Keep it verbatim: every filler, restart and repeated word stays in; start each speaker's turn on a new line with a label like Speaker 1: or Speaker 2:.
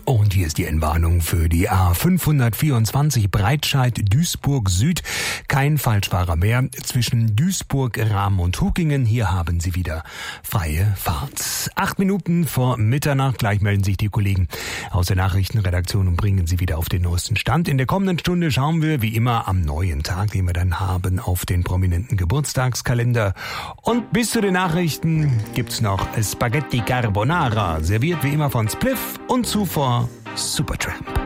Speaker 1: Und hier ist die Entwarnung für die A fünfhundertvierundzwanzig Breitscheid-Duisburg Süd. Kein Falschfahrer mehr zwischen Duisburg, Rahm und Hukingen. Hier haben Sie wieder freie Fahrt. Acht Minuten vor Mitternacht. Gleich melden sich die Kollegen aus der Nachrichtenredaktion und bringen Sie wieder auf den neuesten Stand. In der kommenden Stunde schauen wir wie immer am neuen Tag, den wir dann haben, auf den prominenten Geburtstagskalender. Und bis zu den Nachrichten gibt's noch Spaghetti Carbonara, serviert wie immer von Spliff und zuvor Supertramp.